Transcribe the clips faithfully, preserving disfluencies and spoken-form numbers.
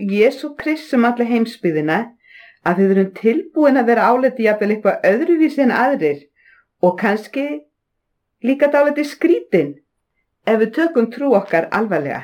Jesú Krist sem alla heimsbyggðina að við erum tilbúin að vera áliti jafnvel eitthvað öðruvísi en aðrir og kannski líka dálítið skrítin ef við tökum trú okkar alvarlega.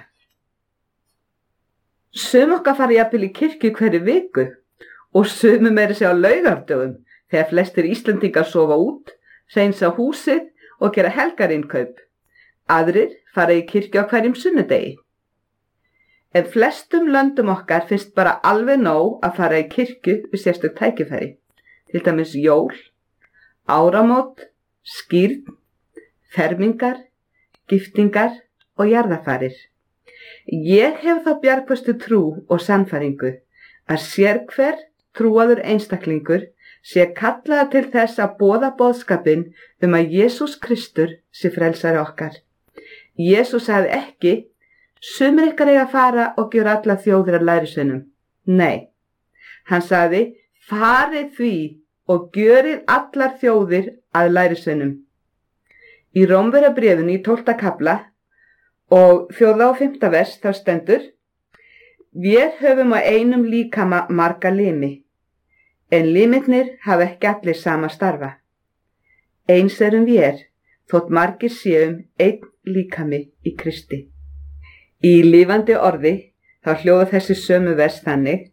Sum okkar fara jafnvel í kirkju hverju viku og sumum meira sig á laugardögum þegar flestir Íslendingar sofa út, hreinsa húsið og gera helgarinnkaup. Aðrir fara í kirkju á hverjum sunnudegi. En flestum löndum okkar finnst bara alveg nóg að fara í kirkju við sérstök tækifæri, til dæmis jól, áramót, skírn, fermingar, giftingar og jarðarfarir. Ég hef þá bjargföstu trú og sannfæringu að sérhver trúaður einstaklingur sé kallaður til þess að boða boðskapinn um að Jesús Kristur sé frelsari okkar. Jesús sagði ekki: sumir ykkar eiga að fara og gera alla þjóðir að lærisveinum. Nei, hann sagði: farið því og gjörið allar þjóðir að lærisveinum. Í Rómverjabréfinu í tólfta kafla og fjórða og fimmta vers þá stendur: Vér höfum á einum líkama marga limi, en limirnir hafa ekki allir sama starfa. Eins erum vér, þótt margir séum einn líkami í Kristi. Í lifandi orði þá hljóða þessi sömu vers þannig: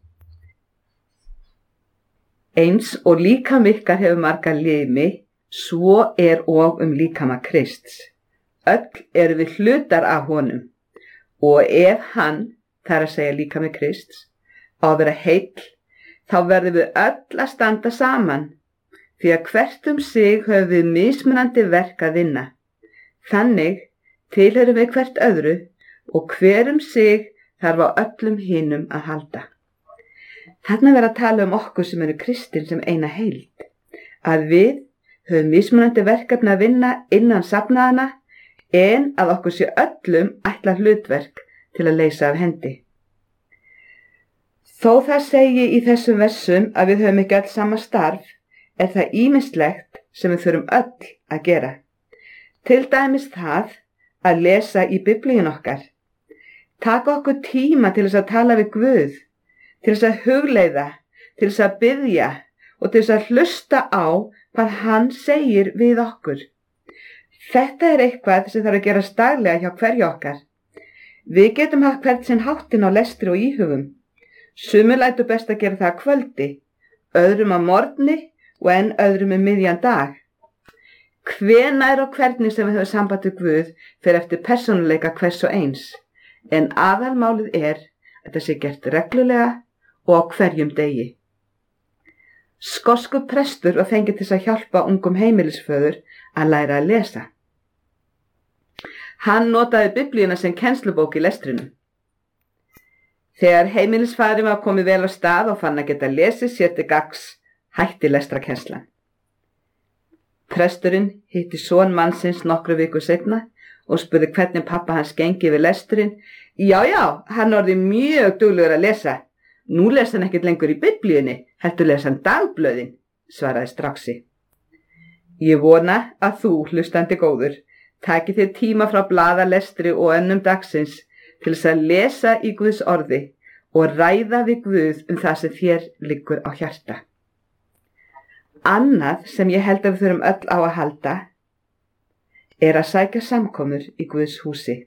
Eins og líkami ykkar hefur marga limi, svo er og um líkama Krists. Öll erum við hlutar af honum, og ef hann, það er að segja líkami Krists, á að vera heill, þá verðum við öll að standa saman, því að hvert um sig höfum við mismunandi verk að vinna. Þannig tilheyrum við hvert öðru og hver um sig þarf á öllum hinum að halda. Þarna verður að tala um okkur sem eru kristin sem eina heild, að við höfum mismunandi verkefni að vinna innan safnaðana en að okkur sé öllum ætlað hlutverk til að leysa af hendi. Þó það segi í þessum versum að við höfum ekki öll sama starf, er það ýmislegt sem við þurfum öll að gera. Til dæmis það að lesa í Biblíun okkar. Taka okkur tíma til þess að tala við Guð, til þess að hugleiða, til þess að biðja og til þess að hlusta á hvað hann segir við okkur. Þetta er eitthvað sem þarf að gera daglega hjá hverju okkar. Við getum haft hvert sinn háttinn á lestri og íhugum. Sumir lætur best að gera það að kvöldi, öðrum að morgni og enn öðrum um miðjan dag. Hvenær og hvernig sem við höfum samband við Guð fer eftir persónuleika hvers og eins, en aðalmálið er að það sé gert reglulega og á hverjum degi. Skoskur prestur var fengið til að hjálpa ungum heimilisföður að læra að lesa. Hann notaði Biblíuna sem kennslubók í lestrinum. Þegar heimilisfæðurinn var komið vel á stað og fann að geta lesið sér til gagns, hætti lestrakennslan. Presturinn hitti son mannsins nokkru viku seinna og spurði hvernig pappa hans gengi við lesturinn. Já, já, hann orðið mjög duglegur að lesa. Nú lesa hann ekkert lengur í Biblíunni, heldur lesa hann dagblöðin, svaraði Straxi. Ég vona að þú, hlustandi góður, taki þér tíma frá blaðalestri og önnum dagsins til þess að lesa í Guðs orði og ræða við Guð um það sem þér liggur á hjarta. Annað sem ég held að við þurfum öll á að halda er að sækja samkomur í Guðs húsi.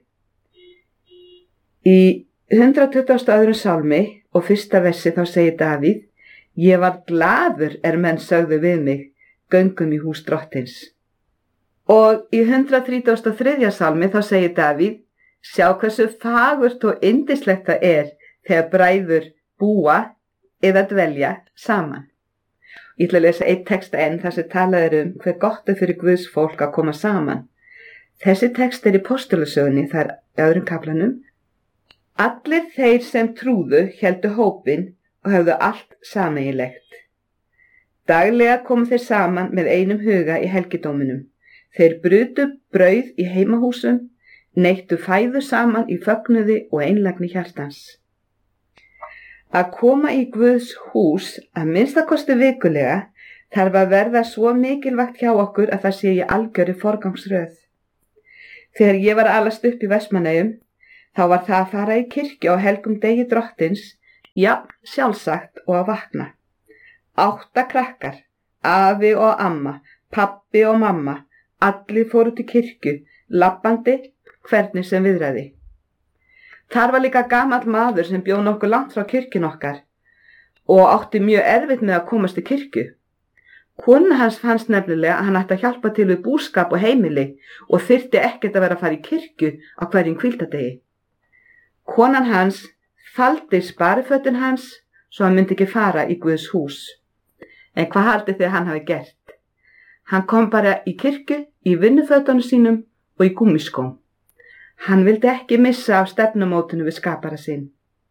Í hundrað tuttugasta og öðrum sálmi og fyrsta versi þá segir Davíð: Ég var glaður er menn sögðu við mig, göngum í hús drottins. Og í hundrað þrítugasta og þriðja sálmi þá segir Davíð: Sjá hversu fagurt og yndislegt það er þegar bræður búa eða dvelja saman. Ég ætla að lesa einn texta enn þar sem talað er um hver gott er fyrir Guðs fólk að koma saman. Þessi text er í Postulasögunni, það er í öðrum kaflanum. Allir þeir sem trúðu héldu hópinn og höfðu allt sameiginlegt. Daglega komu þeir saman með einum huga í helgidóminum. Þeir brutu brauð í heimahúsum, neittu fæðu saman í fögnuði og einlægni hjartans. Að koma í Guðs hús að minnstakosti vikulega þarf að verða svo mikilvægt hjá okkur að það sé í algjörri forgangsröð. Þegar ég var að alast upp í Vestmannaeyjum, þá var það að fara í kirkju á helgum degi drottins Já, sjálfsagt og að vakna. Átta krakkar, afi og amma, pabbi og mamma, allir fóru til kirkju, labbandi, hvernig sem viðraði. Þar var líka gamall maður sem bjó nokkuð langt frá kirkjun okkar og átti mjög erfitt með að komast til kirkju. Kona hans fannst nefnilega að hann ætti að hjálpa til við búskap og heimili og þyrfti ekkert að vera að fara í kirkju á hverjum hvíldardegi. Konan hans faldi sparifötin hans svo hann myndi ekki fara í Guðs hús. En hvað haldið þið að hann hafi gert? Hann kom bara í kirkju í vinnufötunum sínum og í gúmmiskóm. Hann vildi ekki missa af stefnumótinu við skapara sinn.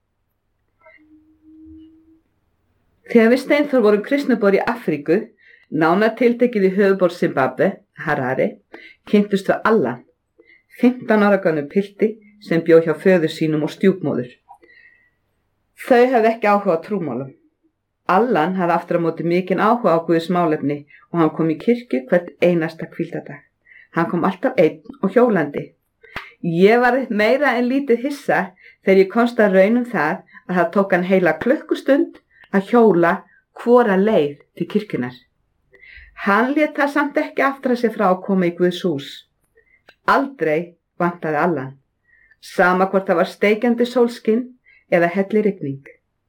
Þegar við Steinþór vorum kristnubor í Afríku, nánar tiltekið í höfuðborg Zimbabwe, Harare, kynntust við Allan, fimmtán ára gömlum pilti sem bjó hjá föður sínum og stjúpmóður. Þau hafði ekki áhuga á trúmálum. Allan hafði aftur á móti mikinn áhuga á Guðs málefni og hann kom í kirkju hvert einasta hvíldardag. Hann kom alltaf einn og hjólandi. Ég var meira en lítið hissa þegar ég komst að raun um það að það tók hann heila klukkustund að hjóla hvora leið til kirkjunar. Hann lét það samt ekki aftra sig frá að koma í Guðs hús. Aldrei vantaði Allan, sama hvort það var steikjandi sólskinn eða helli rigning.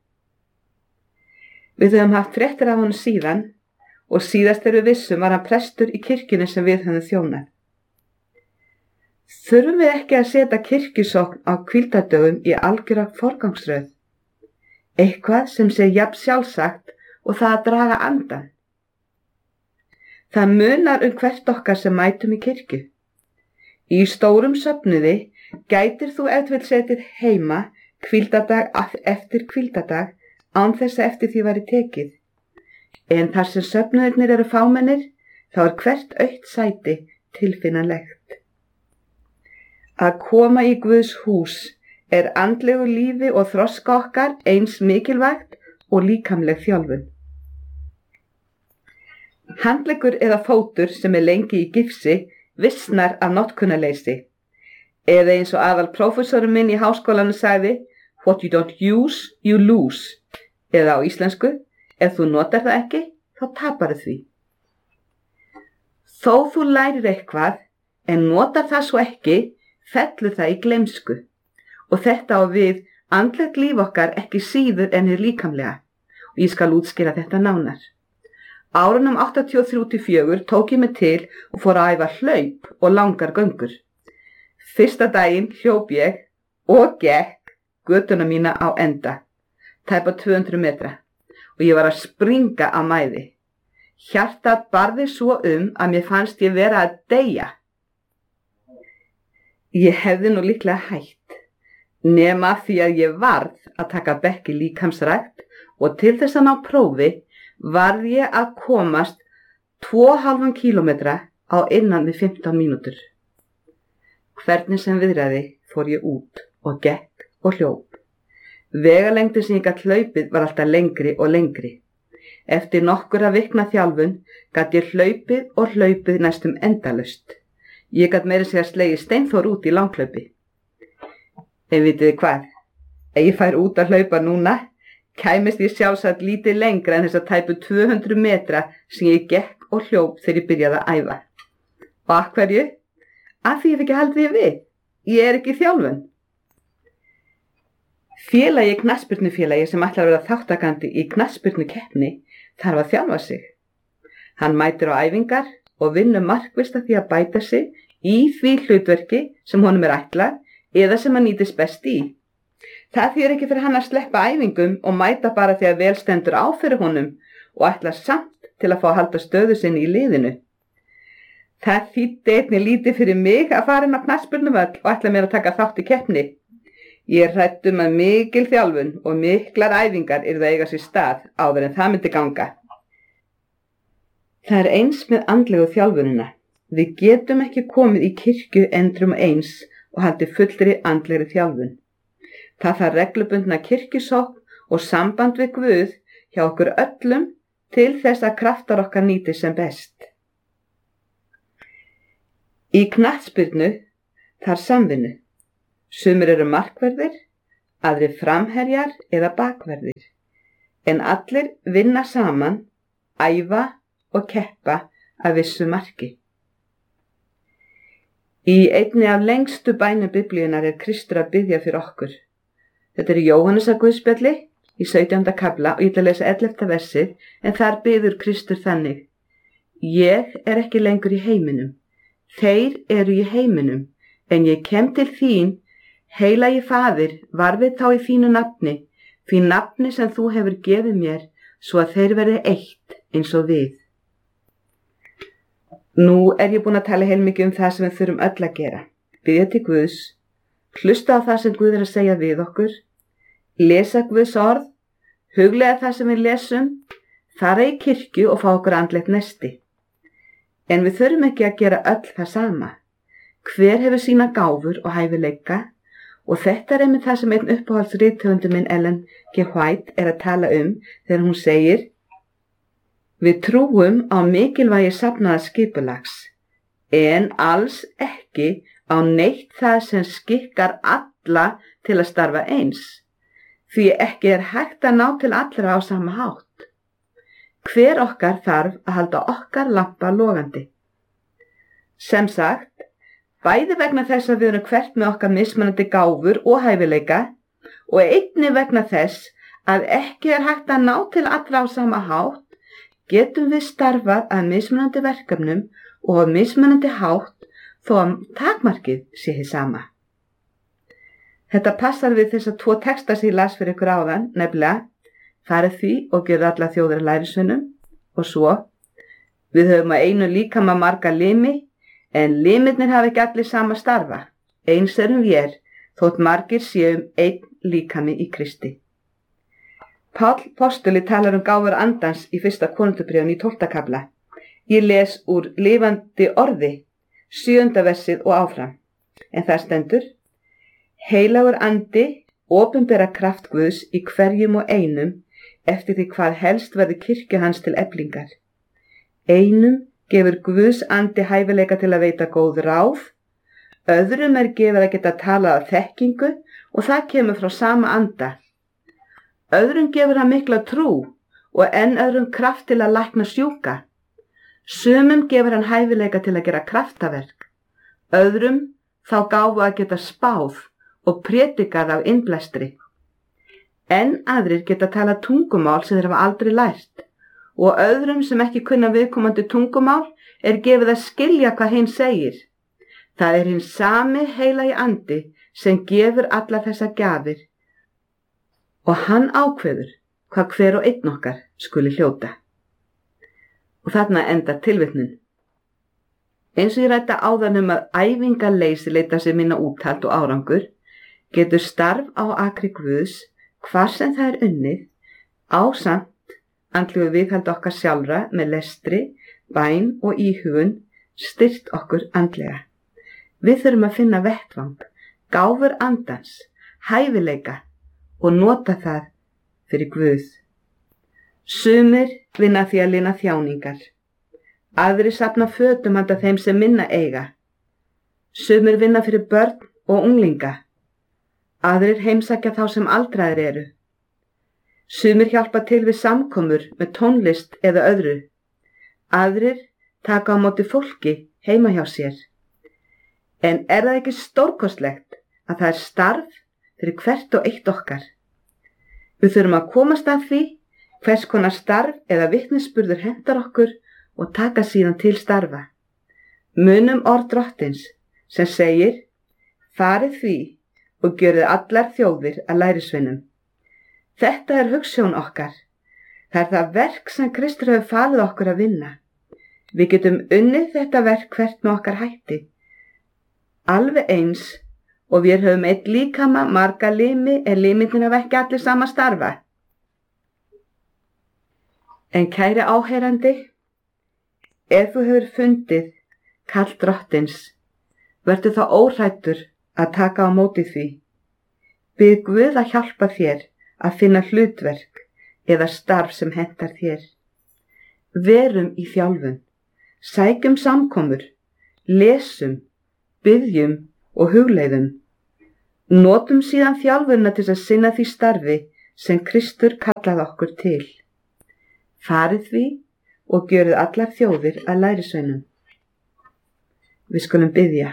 Við höfum haft fréttir af honum síðan og síðast þegar við vissum var hann prestur í kirkjunni sem við höfum þjónað. Þurfum við ekki að setja kirkjusókn á hvíldardögum í algjöra forgangsröð? Eitthvað sem sé jafn sjálfsagt og það að draga andan. Það munar um hvert okkar sem mætum í kirkju. Í stórum söfnuði gætir þú ef þú vill setja heima hvíldardag eftir hvíldardag án þess að eftir því væri tekið. En þar sem söfnuðirnir eru fámennir, þá er hvert autt sæti tilfinnanlegt. Að koma í Guðs hús er andlegu lífi og þroska okkar eins mikilvægt og líkamleg þjálfun. Handleggur eða fótur sem er lengi í gifsi vissnar af notkunarleysi. Eða eins og aðal prófessorinn minn í háskólanum sagði, what you don't use, you lose. Eða á íslensku, ef þú notar það ekki, þá tapar því. Þó þú lærir eitthvað, en notar það svo ekki, fellur það í gleymsku. Og þetta á við andlegt líf okkar ekki síður en hið líkamlega. Og ég skal útskýra þetta nánar. Árunum áttatíu og þrjú til fjögur tók ég mig til og fór að æfa hlaup og langar göngur. Fyrsta daginn hljóp ég og gekk götuna mína á enda, tæpa tvö hundruð metra, og ég var að springa af mæði. Hjartað barði svo um að mér fannst ég vera að deyja. Ég hefði nú líklega hætt, nema því að ég varð að taka bekk í líkamsrækt og til þess að ná prófi varð ég að komast tvo og hálfan kílómetra á innan við fimmtán mínútur. Hvernig sem viðraði fór ég út og gekk og hljóp. Vegalengdin sem ég gat hlaupið var alltaf lengri og lengri. Eftir nokkura vikna þjálfun gat ég hlaupið og hlaupið næstum endalaust. Ég gat meira segja slegið Steinþór út í langhlaupi. En vitiði hvað? Ef ég fær út að hlaupa núna, kæmist ég sjálfsagt lítið lengra en þess að tæpu tvö hundruð metra sem ég gekk og hljóp þegar ég byrjaði að æfa. Og af hverju? Af því ég hef ekki haldið við. Ég er ekki í þjálfun. Félagi knattspyrnufélagi sem ætlar að vera þáttakandi í knattspyrnukeppni þarf að þjálfa sig. Hann mætir á æfingar og vinnur markvisst að því að bæta sig í því hlutverki sem honum er ætlað eða sem hann nýtist best í. Það þýðir ekki fyrir hann að sleppa æfingum og mæta bara því að vel stendur á fyrir honum og ætla samt til að fá að halda stöðu sinni í liðinu. Það þýddi einnig lítið fyrir mig að fara inn á knattspyrnuvöll og ætla mér að taka þátt í keppni. Ég er hrædd um að mikil þjálfun og miklar æfingar yrðu að eiga sér stað áður en það myndi ganga. Það er eins með andlegu þjálfunina. Við getum ekki komið í kirkju endrum eins og haldið fullri andlegri þjálfun. Það þarf reglubundna kirkjusókn og samband við Guð hjá okkur öllum til þess að kraftar okkar nýti sem best. Í knattspyrnu þarf samvinnu. Sumir eru markverðir, aðrir framherjar eða bakverðir, en allir vinna saman, æfa og keppa að vissu marki. Í einni af lengstu bænum Biblíunnar er Kristur að biðja fyrir okkur. Þetta er í Jóhannesarguðspjalli í sautjánda kafla og ég ætla að lesa ellefta versið, en þar biður Kristur þannig: Ég er ekki lengur í heiminum, þeir eru í heiminum, en ég kem til þín, heilagi Faðir, varðið þá í þínu nafni, því nafni sem þú hefur gefið mér, svo að þeir verði eitt eins og við. Nú er ég búin að tala heilmikið um það sem við þurfum öll að gera. Biðja til Guðs, hlusta á það sem Guð er að segja við okkur, lesa Guðs orð, huglega það sem við lesum, fara í kirkju og fá okkur andlegt nesti. En við þurfum ekki að gera öll það sama. Hver hefur sína gáfur og hæfileika, og þetta er einmitt það sem einn uppáhaldsrithöfundur minn Ellen G. White er að tala um þegar hún segir: Við trúum á mikilvægi safnaða skipulags, en alls ekki á neitt það sem skikkar alla til að starfa eins, því ekki er hægt að ná til allra á sama hátt. Hver okkar þarf að halda okkar lampa logandi. Sem sagt, bæði vegna þess að við erum hvert með okkar mismunandi gáfur og hæfileika, og einnig vegna þess að ekki er hægt að ná til allra á sama hátt, getum við starfað að mismunandi verkefnum og á mismunandi hátt þó að takmarkið sé hið sama. Þetta passar við þess að tvo texta sem ég las fyrir ykkur áðan, nefnilega: Farið því og gerðu alla þjóðir að lærisveinum, og svo: Við höfum að einu líkama marga limi, en limirnir hafa ekki allir sama starfa. Eins erum vér, þótt margir séum einn líkami í Kristi. Páll postuli talar um gáfur andans í fyrsta Korinthubréfinu í tólfta kafla. Ég les úr lifandi orði, sjöunda versið og áfram. En það stendur: Heilagur andi opinbera kraft Guðs í hverjum og einum eftir því hvað helst verður kirkju hans til eflingar. Einum gefur Guðs andi hæfileika til að veita góð ráð, öðrum er gefið að geta talað af þekkingu og það kemur frá sama anda. Öðrum gefur hann mikla trú og enn öðrum kraft til að lækna sjúka. Sumum gefur hann hæfileika til að gera kraftaverk, öðrum þá gáfu að geta spáð og prédikað af innblæstri. Enn aðrir geta talað tungumál sem þeir hafa aldrei lært, og öðrum sem ekki kunna viðkomandi tungumál er gefið að skilja hvað hinn segir. Það er hinn sami heilagi andi sem gefur allar þessar gjafir, og hann ákveður hvað hver og einn okkar skuli hljóta. Og þarna endar tilvitnun. Eins og ég ræddi áðan um að æfingarleysi leita sér minna úthald og árangur, getur starf á akri Guðs, hvar sem það er unnið, ásamt andlegu viðhald okkar sjálfra með lestri, bæn og íhugun, styrkt okkur andlega. Við þurfum að finna vettvang, gáfur andans, hæfileika og nota það fyrir Guð. Sumir vinna því að lina þjáningar, aðrir safna fötum handa þeim sem minna eiga. Sumir vinna fyrir börn og unglinga, aðrir heimsækja þá sem aldraðir eru. Sumir hjálpa til við samkomur með tónlist eða öðru, aðrir taka á móti fólki heima hjá sér. En er það ekki stórkostlegt að það er starf fyrir hvert og eitt okkar? Við þurfum að komast að því hvers konar starf eða vitnisburður hentar okkur og taka síðan til starfa. Munum orð Drottins sem segir: Farið því og gjörið allar þjóðir að lærisveinum. Þetta er hugsjón okkar. Það er það verk sem Kristur hefur falið okkur að vinna. Við getum unnið þetta verk hvert með okkar hætti. Alveg eins og við höfum eitt líkama marga limi en limirnir hafa ekki allir sama starfa. En kæri áheyrandi, ef þú hefur fundið kall Drottins, verður þá óhræddur að taka á móti því. Bið Guð að hjálpa þér að finna hlutverk eða starf sem hentar þér. Verum í þjálfun, sækjum samkomur, lesum, biðjum og hugleiðum. Notum síðan þjálfunina til að sinna því starfi sem Kristur kallaði okkur til. Farið því og gjörið allar þjóðir að lærisveinum. Við skulum biðja.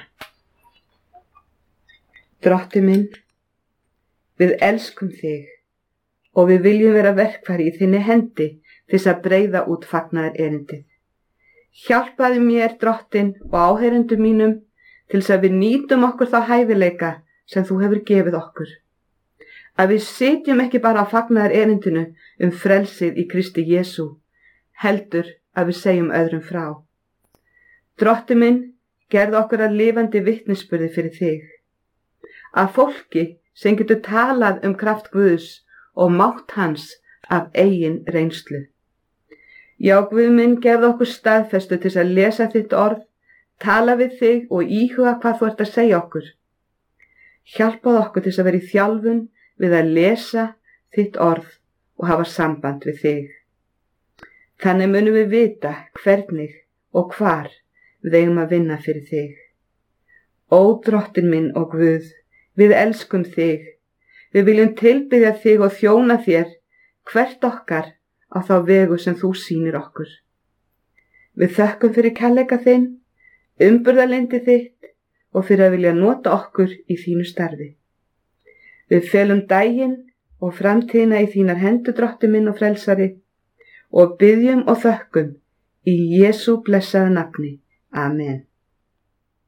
Drottinn minn, við elskum þig og við viljum vera verkfæri í þinni hendi til þess að breiða út fagnaðar erindið. Hjálpaðu mér, Drottinn, og áheyrendum mínum til þess að við nýtum okkur þá hæfileika sem þú hefur gefið okkur. Að við sitjum ekki bara á fagnaðar erindinu um frelsið í Kristi Jesú, heldur að við segjum öðrum frá. Drottinn minn, gerðu okkur að lifandi vitnisburði fyrir þig. Að fólki sem getur talað um kraft Guðs og mátt hans af eigin reynslu. Já, Guð minn, gerðu okkur staðfestu til að lesa þitt orð, tala við þig og íhuga hvað þú ert að segja okkur. Hjálpaðu okkur til að vera í þjálfun við að lesa þitt orð og hafa samband við þig. Þannig munum við vita hvernig og hvar við eigum að vinna fyrir þig. Ó, Drottinn minn og Guð, við elskum þig. Við viljum tilbiðja þig og þjóna þér hvert okkar á þá vegu sem þú sýnir okkur. Við þökkum fyrir kærleika þinn, umburðarlyndi þitt og fyrir að vilja nota okkur í þínu starfi. Við felum daginn og framtíðina í þínar hendur, Drottinn minn og frelsari, og biðjum og þökkum í Jesú blessaða nafni. Amen.